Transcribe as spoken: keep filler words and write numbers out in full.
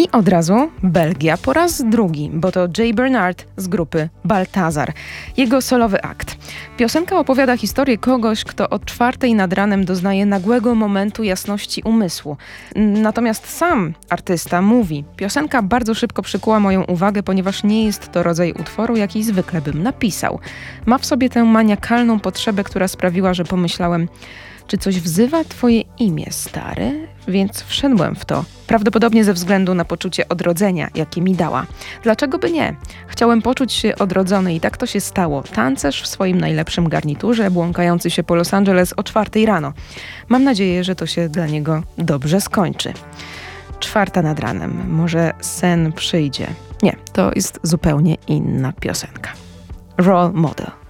I od razu Belgia po raz drugi, bo to Jay Bernard z grupy Baltazar. Jego solowy akt. Piosenka opowiada historię kogoś, kto od czwartej nad ranem doznaje nagłego momentu jasności umysłu. Natomiast sam artysta mówi, piosenka bardzo szybko przykuła moją uwagę, ponieważ nie jest to rodzaj utworu, jaki zwykle bym napisał. Ma w sobie tę maniakalną potrzebę, która sprawiła, że pomyślałem, czy coś wzywa twoje imię, stary? Więc wszedłem w to. Prawdopodobnie ze względu na poczucie odrodzenia, jakie mi dała. Dlaczego by nie? Chciałem poczuć się odrodzony i tak to się stało. Tancerz w swoim najlepszym garniturze, błąkający się po Los Angeles o czwartej rano. Mam nadzieję, że to się dla niego dobrze skończy. Czwarta nad ranem. Może sen przyjdzie. Nie, to jest zupełnie inna piosenka. Role Model.